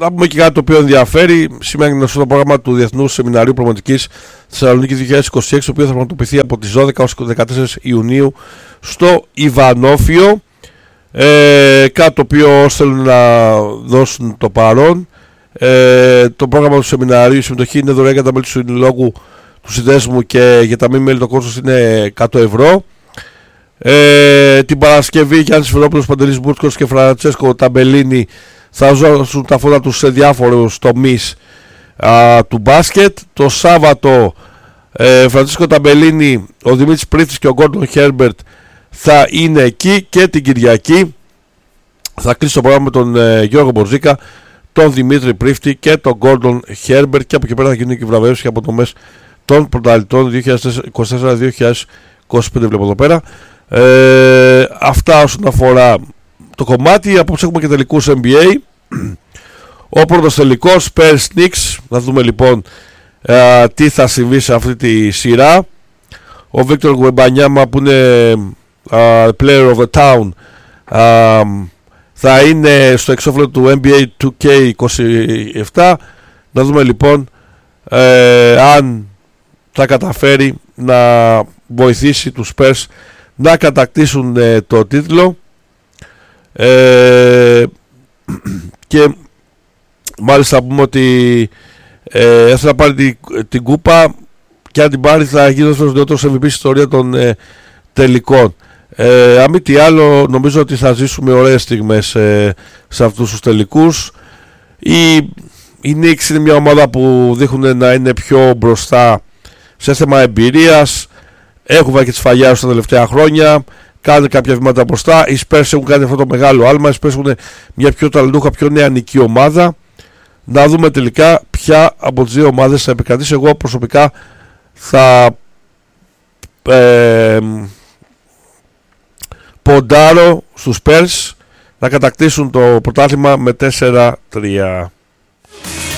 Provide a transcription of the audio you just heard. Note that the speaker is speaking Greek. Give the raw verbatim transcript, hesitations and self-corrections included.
να πούμε και κάτι το οποίο ενδιαφέρει. Σήμερα είναι στο πρόγραμμα του Διεθνούς Σεμιναρίου Προπονητικής Θεσσαλονίκη δύο χιλιάδες είκοσι έξι, το οποίο θα πραγματοποιηθεί από τις δώδεκα έως δεκατέσσερις Ιουνίου στο Ιβανόφιο. Ε, κάτι το οποίο όσοι θέλουν να δώσουν το παρόν. Ε, το πρόγραμμα του σεμιναρίου, η συμμετοχή είναι δωρεάν για τα μέλη του συλλόγου του συνδέσμου και για τα μη μέλη το κόστος είναι εκατό ευρώ. Ε, την Παρασκευή Γιάννης Φερόπουλος, Παντελής Μπούρτσκος και Φραντσέσκο Ταμπελίνη θα δώσουν τα φώτα τους σε διάφορους τομείς α, του μπάσκετ. Το Σάββατο ε, Φραντσέσκο Ταμπελίνη, ο Δημήτρης Πρίθης και ο Γκόρντον Χέρμπερτ θα είναι εκεί, και την Κυριακή θα κλείσει το πρόγραμμα με τον ε, Γιώργο Μπορζίκα, τον Δημήτρη Πρίφτη και τον Γκόρντον Χέρμπερτ, και από εκεί πέρα θα γίνουν και βραβεύσεις και αποτομές των πρωταθλητών δύο χιλιάδες είκοσι τέσσερα δύο χιλιάδες είκοσι πέντε. Βλέπω εδώ πέρα. Ε, αυτά όσον αφορά το κομμάτι. Απόψε έχουμε και τελικούς N B A. Ο πρώτος τελικός Spurs Knicks. Να δούμε λοιπόν ε, τι θα συμβεί σε αυτή τη σειρά. Ο Βίκτορ Γουεμπανιάμα, που είναι uh, player of the town, uh, θα είναι στο εξώφυλλο του N B A two K είκοσι επτά. Να δούμε λοιπόν ε, αν θα καταφέρει να βοηθήσει τους Spurs να κατακτήσουν ε, το τίτλο, ε, και μάλιστα πούμε ότι ε, θα πάρει την, την κούπα, και αν την πάρει θα γίνει ο νεότερος εμ βι πι στην ιστορία των ε, τελικών. Ε, αν μη τι άλλο, νομίζω ότι θα ζήσουμε ωραίες στιγμές ε, σε αυτούς τους τελικούς. Η, η Knicks είναι μια ομάδα που δείχνουν να είναι πιο μπροστά σε θέμα εμπειρίας. Έχουν βάλει και τις φαγιάρες τα τελευταία χρόνια, κάνουν κάποια βήματα μπροστά. Οι Spurs έχουν κάνει αυτό το μεγάλο άλμα. Οι Spurs έχουν μια πιο ταλαντούχα, πιο νεανική ομάδα. Να δούμε τελικά ποια από τις δύο ομάδες θα επικρατήσει. Εγώ προσωπικά θα ε, ποντάρω στους Spurs να κατακτήσουν το πρωτάθλημα με τέσσερα τρία.